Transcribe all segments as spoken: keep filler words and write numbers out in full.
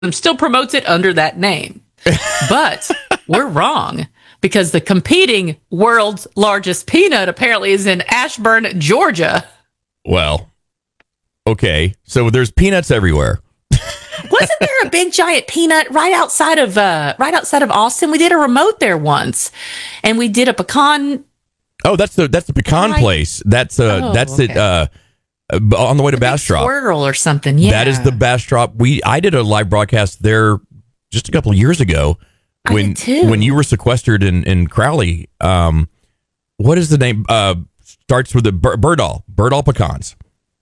still promotes it under that name. But we're wrong, because the competing world's largest peanut apparently is in Ashburn, Georgia. Well, okay. So there's peanuts everywhere. Wasn't there a big giant peanut right outside of uh, right outside of Austin? We did a remote there once, and we did a pecan. Oh, that's the that's the pecan Right. place. That's uh Oh, that's okay. it. Uh, on the way to Bastrop. Squirrel or something. Yeah, That is the Bastrop. We I did a live broadcast there just a couple of years ago I when did too. when you were sequestered in in Crowley. Um, what is the name? Uh, starts with the Bur- Birdall Birdall pecans.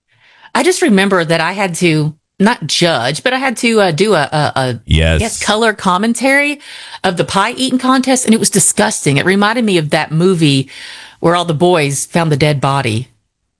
I just remember that I had to not judge, but I had to uh, do a, a, a Yes. yes, color commentary of the pie eating contest, and it was disgusting. It reminded me of that movie where all the boys found the dead body.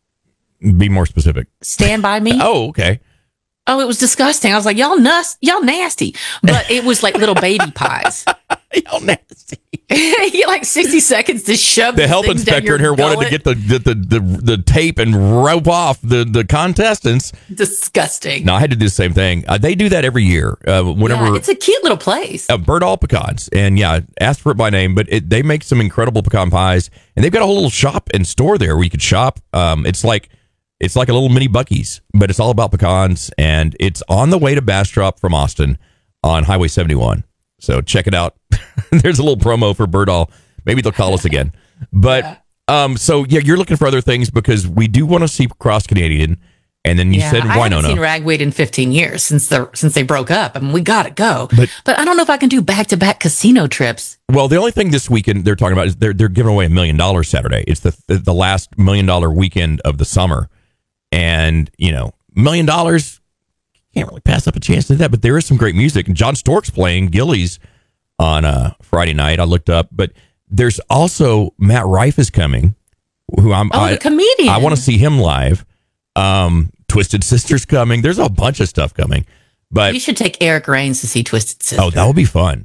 Be more specific. Stand By Me. Oh, okay. Oh, it was disgusting. I was like, y'all nuts, y'all nasty. But it was like little baby pies. Y'all nasty. You get like sixty seconds to shove The these health things down inspector your in here wanted to gullet. get the the, the the the tape and rope off the the contestants. Disgusting. No, I had to do the same thing. Uh, they do that every year. Uh, whenever Yeah, it's a cute little place. uh, Birdall pecans, and yeah, ask for it by name. But it, they make some incredible pecan pies, and they've got a whole little shop and store there where you could shop. Um, it's like it's like a little mini Buc-ee's, but it's all about pecans, and it's on the way to Bastrop from Austin on Highway seventy-one. So check it out. There's a little promo for Birdall. Maybe they'll call us again. But Yeah. um, so yeah, you're looking for other things because we do want to see Cross Canadian, and then you Yeah, said I why haven't no seen no. Ragweed in fifteen years since the since they broke up. I mean, we gotta go. But- But, I don't know if I can do back to back casino trips. Well, the only thing this weekend they're talking about is they're they're giving away a million dollars Saturday. It's the the last million dollar weekend of the summer, and you know, million dollars can't really pass up a chance to that. But there is some great music, and John Stork's playing Gillies on uh, Friday night. I looked up, but there's also Matt Rife is coming, who I'm Oh, I, the comedian. I want to see him live. Um, Twisted Sister's coming. There's a bunch of stuff coming, but You should take Eric Rains to see Twisted Sister. oh, that would be fun.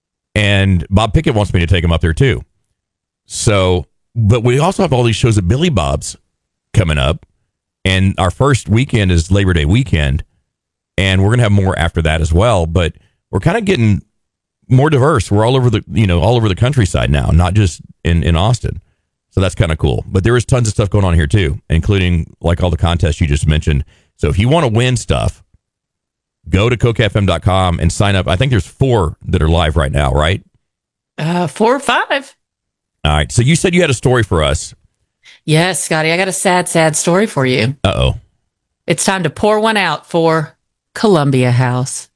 And Bob Pickett wants me to take him up there too. So, but we also have all these shows at Billy Bob's coming up. And our first weekend is Labor Day weekend. And we're going to have more after that as well. But we're kind of getting more diverse. We're all over the, you know, all over the countryside now, not just in, in Austin. So that's kind of cool. But there is tons of stuff going on here too, including like all the contests you just mentioned. So if you want to win stuff, go to coke f m dot com and sign up. I think there's four that are live right now, right? Uh, four or five. All right. So you said you had a story for us. Yes, Scotty, I got a sad, sad story for you. Uh-oh. It's time to pour one out for Columbia House.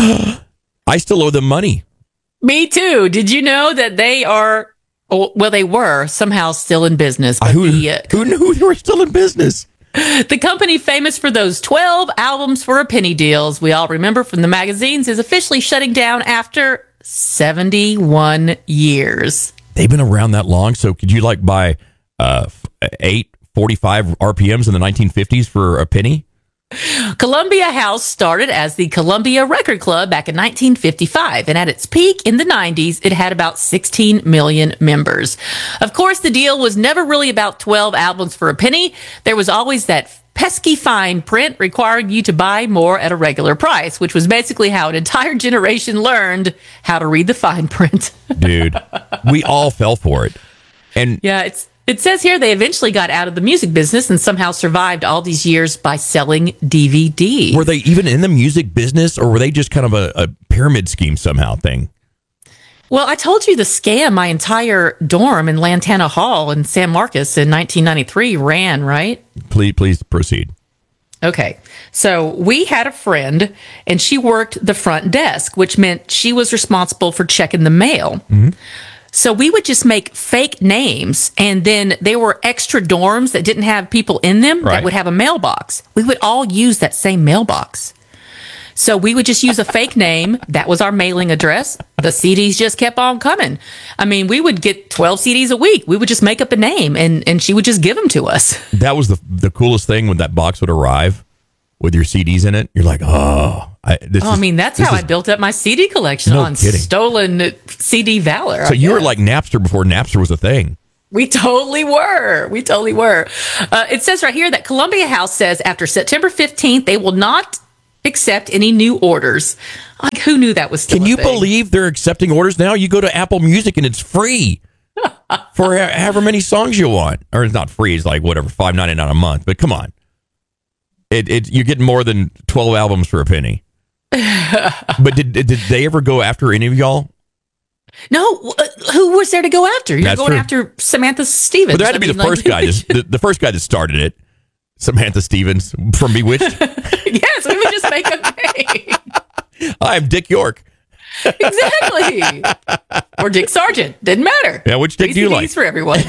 I still owe them money. Me too. Did you know that they are, oh, well, they were somehow still in business. But Who, the, uh, who knew they were still in business? the company famous for those twelve albums for a penny deals we all remember from the magazines is officially shutting down after seventy-one years. They've been around that long. So could you like buy uh, eight forty-five R P Ms in the nineteen fifties for a penny? Columbia House started as the Columbia Record Club back in nineteen fifty-five, and at its peak in the nineties, it had about sixteen million members. Of course, the deal was never really about twelve albums for a penny. There was always that pesky fine print requiring you to buy more at a regular price, which was basically how an entire generation learned how to read the fine print. Dude, we all fell for it. And Yeah, it's it says here they eventually got out of the music business and somehow survived all these years by selling D V Ds. were they even in the music business, or were they just kind of a, a pyramid scheme somehow thing? Well, I told you the scam my entire dorm in Lantana Hall in San Marcos in nineteen ninety-three ran, right? Please, please proceed. Okay. So we had a friend and she worked the front desk, which meant she was responsible for checking the mail. Mm-hmm. So we would just make fake names, and then there were extra dorms that didn't have people in them Right. that would have a mailbox. We would all use that same mailbox. So we would just use a fake name. That was our mailing address. The C Ds just kept on coming. I mean, we would get twelve C Ds a week. We would just make up a name, and, and she would just give them to us. That was the the coolest thing when that box would arrive with your C Ds in it. You're like, oh, I, this Oh, is, I mean, that's this how is- I built up my C D collection No on kidding. stolen C D valor. So I you were guess. like Napster before Napster was a thing. We totally were. We totally were. Uh, it says right here that Columbia House says after September fifteenth, they will not accept any new orders. Like, who knew that was still Can a you thing? believe they're accepting orders now? You go to Apple Music and it's free for however many songs you want. Or it's not free, it's like whatever, five ninety-nine a month. But come on. It, it you're getting more than twelve albums for a penny. But did did they ever go after any of y'all? No, uh, who was there to go after? You're That's going true. after Samantha Stevens. But there had to I be the mean, first like- guy, the, the first guy that started it, Samantha Stevens from Bewitched. Yes, we would just make a name. I'm Dick York. Exactly. Or Dick Sargent. Didn't matter. Yeah, which Dick do you A C Ds like? for everyone.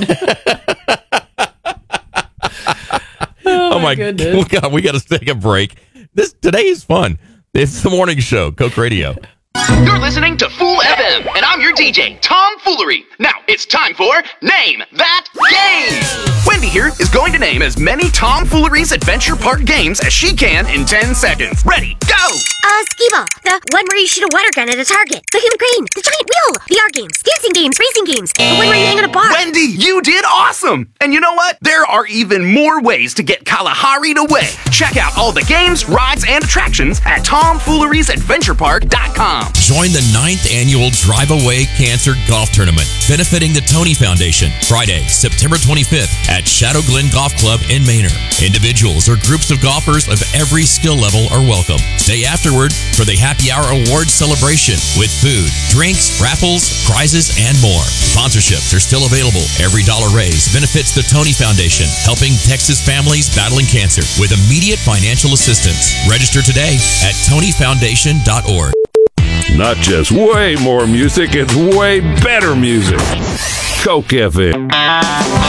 Oh, my goodness. God, we got to take a break. This today is fun. It's the morning show, Coke Radio. You're listening to Fool F M, and I'm your D J, Tom Foolery. Now, it's time for Name That Game! Wendy here is going to name as many Tom Foolery's Adventure Park games as she can in ten seconds. Ready, go! Uh, skee-ball. The one where you shoot a water gun at a target. The human crane. The giant wheel. V R games. Dancing games. Racing games. The one where you hang on a bar. Wendy, you did awesome! And you know what? There are even more ways to get Kalahari'd away. Check out all the games, rides, and attractions at tom fooleries adventure park dot com. Join the ninth annual Drive Away Cancer Golf Tournament, benefiting the Tony Foundation, Friday, September twenty-fifth at Shadow Glen Golf Club in Manor. Individuals or groups of golfers of every skill level are welcome. Stay afterward for the happy hour award celebration with food, drinks, raffles, prizes, and more. Sponsorships are still available. Every dollar raised benefits the Tony Foundation, helping Texas families battling cancer with immediate financial assistance. Register today at tony foundation dot org. Not just way more music, it's way better music. Coke F M.